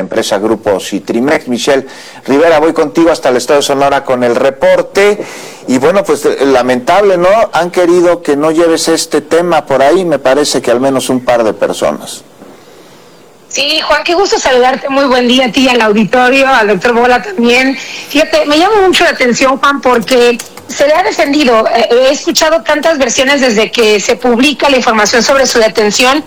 empresa Grupo Citrimex. Michelle Rivera, voy contigo hasta el estado de Sonora con el reporte. Y bueno, pues lamentable, ¿no? Han querido que no lleves este tema por ahí, me parece que al menos un par de personas. Sí, Juan, qué gusto saludarte, muy buen día a ti, al auditorio, al doctor Bola también. Fíjate, me llama mucho la atención, Juan, porque se le ha defendido, he escuchado tantas versiones desde que se publica la información sobre su detención,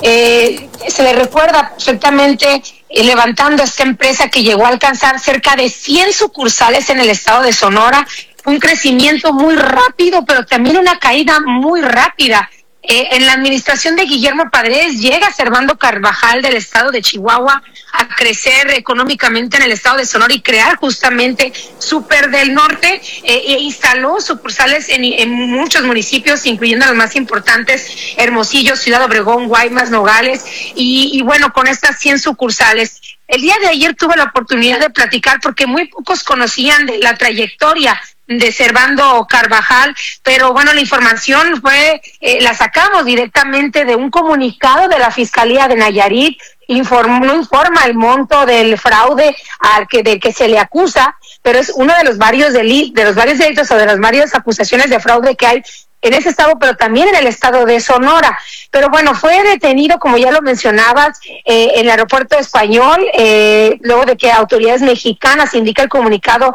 se le recuerda perfectamente levantando esta empresa que llegó a alcanzar cerca de 100 sucursales en el estado de Sonora, un crecimiento muy rápido, pero también una caída muy rápida. En la administración de Guillermo Padres llega Servando Carvajal del estado de Chihuahua a crecer económicamente en el estado de Sonora y crear justamente Súper del Norte, e instaló sucursales en muchos municipios, incluyendo los más importantes, Hermosillo, Ciudad Obregón, Guaymas, Nogales, y bueno, con estas 100 sucursales. El día de ayer tuve la oportunidad de platicar porque muy pocos conocían de la trayectoria de Servando Carvajal, pero bueno, la información la sacamos directamente de un comunicado de la Fiscalía de Nayarit. No informa el monto del fraude del que se le acusa, pero es uno de los varios delitos o de las varias acusaciones de fraude que hay en ese estado, pero también en el estado de Sonora. Pero bueno, fue detenido, como ya lo mencionabas, en el aeropuerto español, luego de que autoridades mexicanas, indica el comunicado,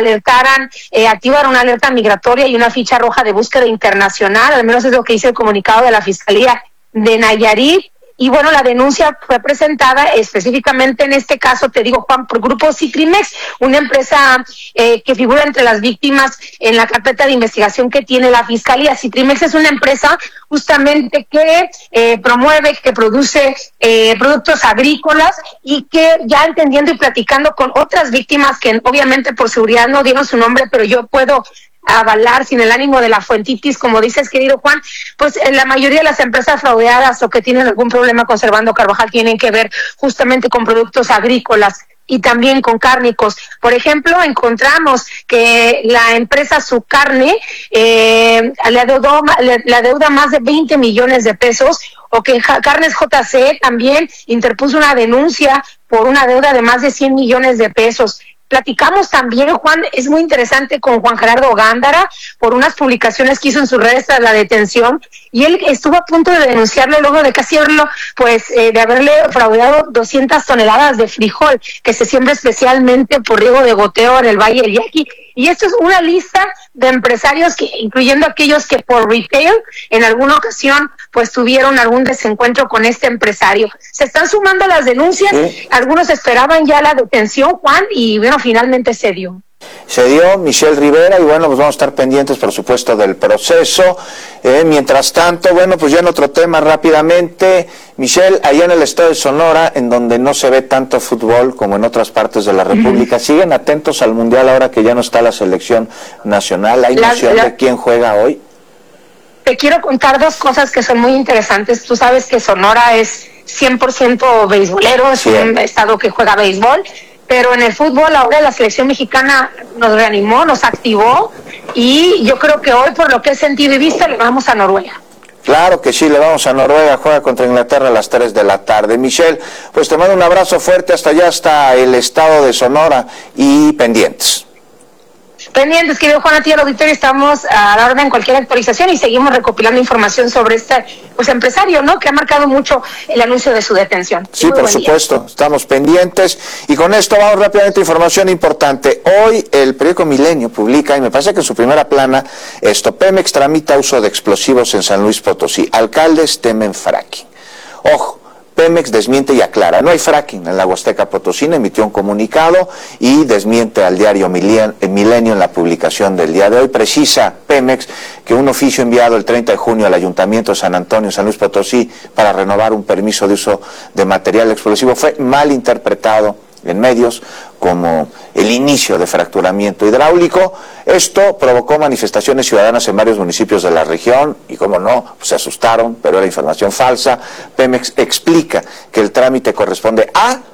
activaron una alerta migratoria y una ficha roja de búsqueda internacional, al menos es lo que dice el comunicado de la Fiscalía de Nayarit. Y bueno, la denuncia fue presentada específicamente en este caso, te digo, Juan, por Grupo Citrimex, una empresa que figura entre las víctimas en la carpeta de investigación que tiene la Fiscalía. Citrimex es una empresa justamente que promueve, que produce productos agrícolas y que ya entendiendo y platicando con otras víctimas que obviamente por seguridad no dieron su nombre, pero yo puedo avalar sin el ánimo de la fuentitis, como dices, querido Juan, pues la mayoría de las empresas fraudeadas o que tienen algún problema con Servando Carvajal tienen que ver justamente con productos agrícolas y también con cárnicos. Por ejemplo, encontramos que la empresa Su Carne le adeuda más de 20 millones de pesos, o que Carnes JC también interpuso una denuncia por una deuda de más de 100 millones de pesos. Platicamos también, Juan, es muy interesante, con Juan Gerardo Gándara por unas publicaciones que hizo en sus redes tras la detención, y él estuvo a punto de denunciarlo luego de casi de haberle fraudado 200 toneladas de frijol que se siembra especialmente por riego de goteo en el Valle del Yaqui. Y esto es una lista de empresarios incluyendo aquellos que por retail en alguna ocasión pues tuvieron algún desencuentro con este empresario. Se están sumando las denuncias, sí. Algunos esperaban ya la detención, Juan, y bueno, finalmente se dio. Se dio, Michelle Rivera, y bueno, pues vamos a estar pendientes, por supuesto, del proceso. Mientras tanto, bueno, pues ya en otro tema rápidamente, Michelle, allá en el estado de Sonora, en donde no se ve tanto fútbol como en otras partes de la República, ¿siguen atentos al Mundial ahora que ya no está la selección nacional? ¿Hay noción de quién juega hoy? Te quiero contar dos cosas que son muy interesantes. Tú sabes que Sonora es 100% beisbolero, es un estado que juega béisbol, pero en el fútbol ahora la selección mexicana nos reanimó, nos activó, y yo creo que hoy, por lo que he sentido y visto, le vamos a Noruega. Claro que sí, le vamos a Noruega, juega contra Inglaterra a las 3 de la tarde. Michelle, pues te mando un abrazo fuerte hasta allá, hasta el estado de Sonora, y pendientes. Pendientes, querido Juan, a ti al auditorio, estamos a la orden, cualquier actualización, y seguimos recopilando información sobre este empresario, ¿no?, que ha marcado mucho el anuncio de su detención. Sí, por supuesto, estamos pendientes. Y con esto vamos rápidamente a información importante. Hoy el periódico Milenio publica, y me parece que en su primera plana, Pemex tramita uso de explosivos en San Luis Potosí. Alcaldes temen fracking. Ojo, Pemex desmiente y aclara, no hay fracking en la Huasteca Potosina, emitió un comunicado y desmiente al diario Milenio en la publicación del día de hoy. Precisa Pemex que un oficio enviado el 30 de junio al Ayuntamiento de San Antonio, San Luis Potosí, para renovar un permiso de uso de material explosivo fue mal interpretado en medios como el inicio de fracturamiento hidráulico. Esto provocó manifestaciones ciudadanas en varios municipios de la región y, como no, pues se asustaron, pero era información falsa. Pemex explica que el trámite corresponde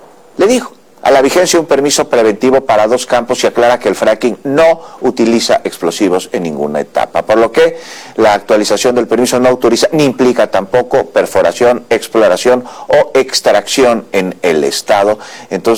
a la vigencia de un permiso preventivo para 2 campos, y aclara que el fracking no utiliza explosivos en ninguna etapa, por lo que la actualización del permiso no autoriza ni implica tampoco perforación, exploración o extracción en el estado. Entonces,